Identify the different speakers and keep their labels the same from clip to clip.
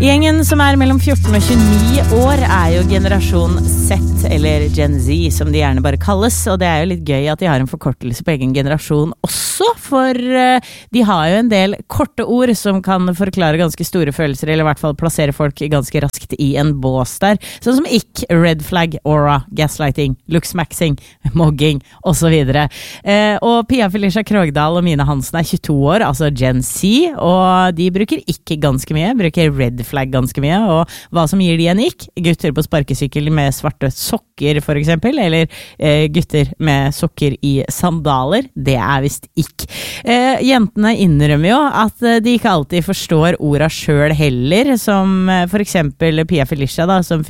Speaker 1: Gjengen som mellom 14 og 29 år jo generasjon Z, eller Gen Z, som de gjerne bare kalles, og det jo litt gøy at de har en forkortelse på egen generasjon også, for de har jo en del korte ord som kan forklare ganske store følelser, eller i hvert fall plassere folk ganske raskt i en bås der, sånn som ikk, red flag, aura, gaslighting, looksmaxing, mogging, og så videre. Og Pia Felicia Krogdal og Mina Hansen 22 år, altså Gen Z, og de bruker ikke ganske mye, bruker red flag ganske mye, og hva som gir de en ikk? Gutter på sparkesykkel med svarte sokker for eksempel, eller gutter med sokker i sandaler, det visst ikk. Jentene innrømmer jo at de ikke alltid forstår orda selv heller, som for eksempel Pia Felicia da, som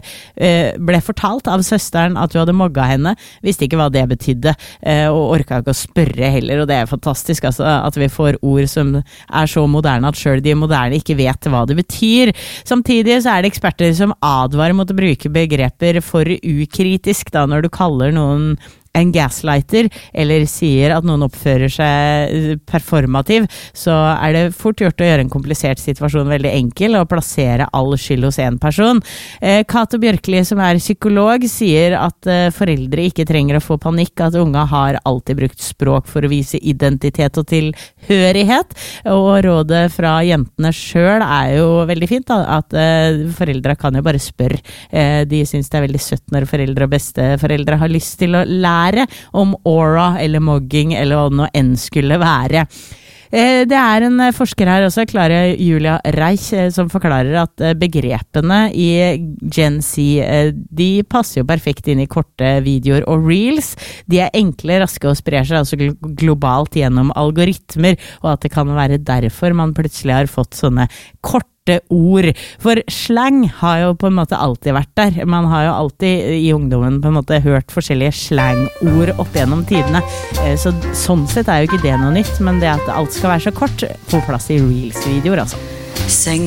Speaker 1: ble fortalt av søsteren at du hadde mogget henne, visste ikke hva det betydde, og orket ikke å spørre heller, og det fantastisk altså, at vi får ord som så moderne at selv de moderne ikke vet hva det betyr. Samtidig så det eksperter som advarer mot å bruke begreper for ukritisk da, når du kaller noen en gaslighter, eller sier at noen oppfører seg performativ, så det fort gjort å gjøre en komplisert situasjon veldig enkel, og plassere all skyld hos en person. Kato Bjørkli, som psykolog, sier at foreldre ikke trenger å få panikk, at unge har alltid brukt språk for å vise identitet og tilhørighet, og rådet fra jentene selv jo veldig fint, da, at foreldre kan jo bare spørre. De synes det veldig søtt når foreldre og besteforeldre har lyst til å lære om aura eller mogging eller hva det nå enn skulle være. Det en forsker her også, Clara Julia Reich, som forklarer at begrepene i Gen Z, de passer jo perfekt inn i korte videoer og reels. De enkle, raske og sprer seg altså globalt gjennom algoritmer, og at det kan være derfor man plutselig har fått sånne korte ord, for slang har jo på en måte alltid vært der. Man har jo alltid i ungdommen på en måte hørt forskjellige slangord opp gjennom tidene, så sånn sett jo ikke det noe nytt, men det at alt skal være så kort, får plass i reels-videoer altså.